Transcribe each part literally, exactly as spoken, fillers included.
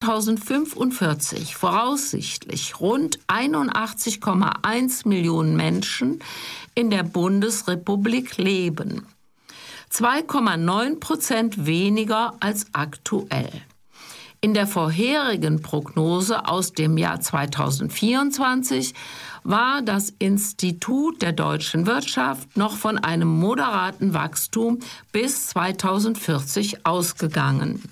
zweitausendfünfundvierzig voraussichtlich rund einundachtzig Komma eins Millionen Menschen in der Bundesrepublik leben. zwei Komma neun Prozent weniger als aktuell. In der vorherigen Prognose aus dem Jahr zweitausendvierundzwanzig war das Institut der deutschen Wirtschaft noch von einem moderaten Wachstum bis zweitausendvierzig ausgegangen.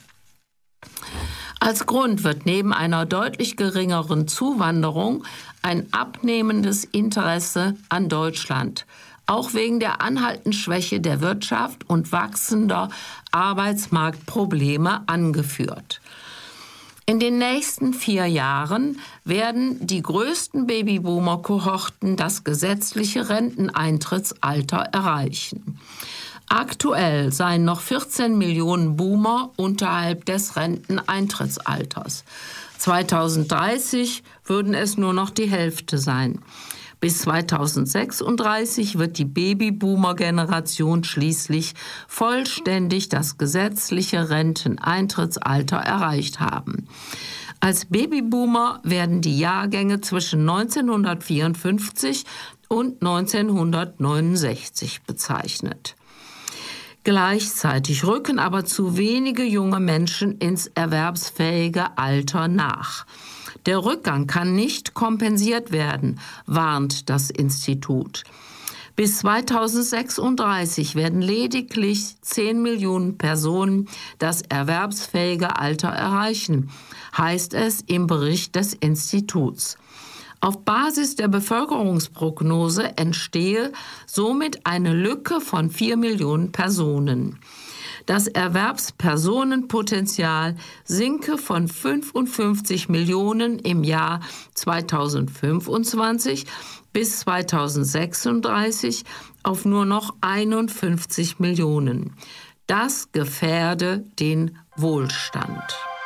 Als Grund wird neben einer deutlich geringeren Zuwanderung ein abnehmendes Interesse an Deutschland, auch wegen der anhaltenden Schwäche der Wirtschaft und wachsender Arbeitsmarktprobleme angeführt. In den nächsten vier Jahren werden die größten Babyboomer-Kohorten das gesetzliche Renteneintrittsalter erreichen. Aktuell seien noch vierzehn Millionen Boomer unterhalb des Renteneintrittsalters. zweitausenddreißig würden es nur noch die Hälfte sein. Bis zweitausendsechsunddreißig wird die Babyboomer-Generation schließlich vollständig das gesetzliche Renteneintrittsalter erreicht haben. Als Babyboomer werden die Jahrgänge zwischen neunzehnhundertvierundfünfzig und neunzehnhundertneunundsechzig bezeichnet. Gleichzeitig rücken aber zu wenige junge Menschen ins erwerbsfähige Alter nach. Der Rückgang kann nicht kompensiert werden, warnt das Institut. Bis zweitausendsechsunddreißig werden lediglich zehn Millionen Personen das erwerbsfähige Alter erreichen, heißt es im Bericht des Instituts. Auf Basis der Bevölkerungsprognose entstehe somit eine Lücke von vier Millionen Personen. Das Erwerbspersonenpotenzial sinke von fünfundfünfzig Millionen im Jahr zweitausendfünfundzwanzig bis zweitausendsechsunddreißig auf nur noch einundfünfzig Millionen. Das gefährde den Wohlstand.